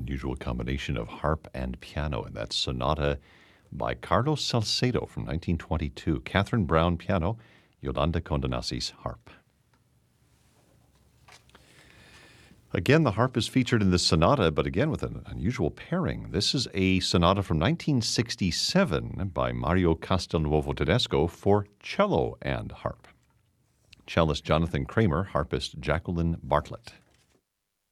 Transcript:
unusual combination of harp and piano, and that's Sonata by Carlos Salcedo from 1922. Catherine Brown, piano, Yolanda Condonazzi's harp. Again, the harp is featured in this sonata, but again with an unusual pairing. This is a sonata from 1967 by Mario Castelnuovo Tedesco for cello and harp. Cellist Jonathan Kramer, harpist Jacqueline Bartlett.